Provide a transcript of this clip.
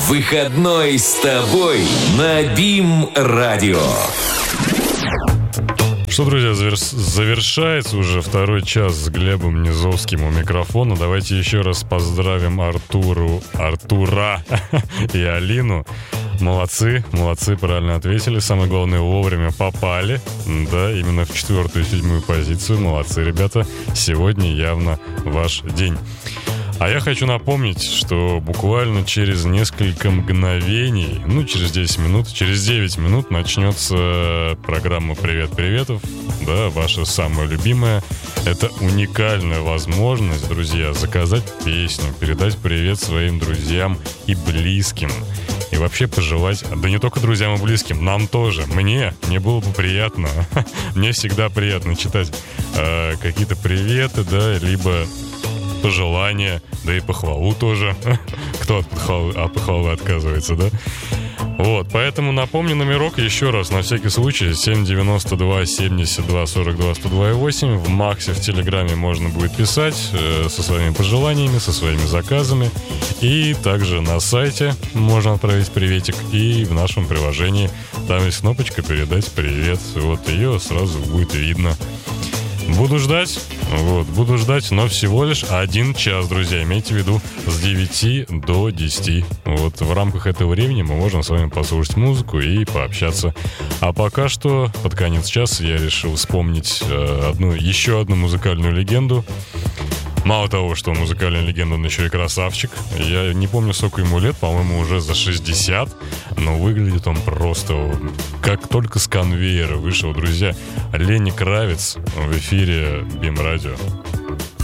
Выходной с тобой на БИМ-радио. Что, друзья, завершается уже второй час с Глебом Низовским у микрофона. Давайте еще раз поздравим Артура и Алину. Молодцы, правильно ответили. Самое главное, вовремя попали. Да, именно в 4-ю и 7-ю позицию. Молодцы, ребята. Сегодня явно ваш день. А я хочу напомнить, что буквально через несколько мгновений, через 10 минут, через 9 минут начнется программа «Привет Приветов». Да, ваша самая любимая. Это уникальная возможность, друзья, заказать песню, передать привет своим друзьям и близким. И вообще пожелать, да не только друзьям и близким, нам тоже, мне было бы приятно. Мне всегда приятно читать какие-то приветы, да, либо пожелания, да и похвалу тоже. Кто от похвалы отказывается, да? Вот, поэтому напомню номерок еще раз, на всякий случай, 792 72 42 102,8. В Максе в Телеграме можно будет писать со своими пожеланиями, со своими заказами. И также на сайте можно отправить приветик. И в нашем приложении там есть кнопочка «Передать привет». Вот ее сразу будет видно. Буду ждать, но всего лишь 1 час, друзья. Имейте в виду, с 9 до 10. Вот в рамках этого времени мы можем с вами послушать музыку и пообщаться. А пока что, под конец часа, я решил вспомнить еще одну музыкальную легенду. Мало того, что музыкальная легенда, он еще и красавчик. Я не помню, сколько ему лет, по-моему, уже за 60. Но выглядит он просто как только с конвейера вышел, друзья. Ленни Кравиц в эфире БИМ-радио.